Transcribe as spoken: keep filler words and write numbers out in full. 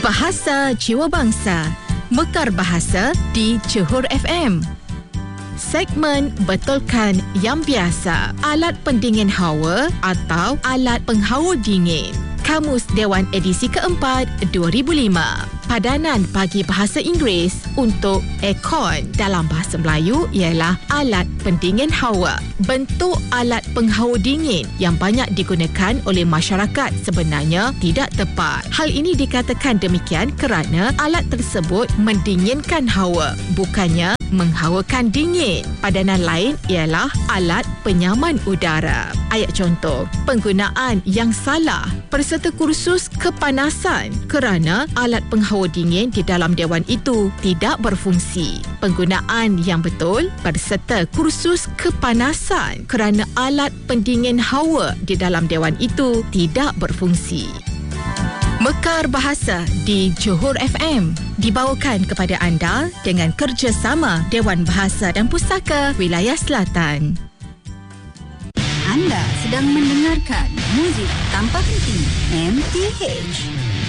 Bahasa Jiwa Bangsa, Mekar Bahasa di Johor F M. Segmen Betulkan Yang Biasa, alat pendingin hawa atau alat penghawa dingin. Kamus Dewan edisi keempat dua ribu lima. Padanan bagi bahasa Inggeris untuk aircon dalam bahasa Melayu ialah alat pendingin hawa. Bentuk alat penghawa dingin yang banyak digunakan oleh masyarakat sebenarnya tidak tepat. Hal ini dikatakan demikian kerana alat tersebut mendinginkan hawa, bukannya menghawakan dingin. Padanan lain ialah alat penyaman udara. Ayat contoh, penggunaan yang salah. Peserta kursus kepanasan kerana alat penghawa dingin di dalam dewan itu tidak berfungsi. Penggunaan yang betul, peserta kursus kepanasan kerana alat pendingin hawa di dalam dewan itu tidak berfungsi. Mekar Bahasa di Johor F M dibawakan kepada anda dengan kerjasama Dewan Bahasa dan Pustaka Wilayah Selatan. Anda sedang mendengarkan muzik tanpa henti M T H.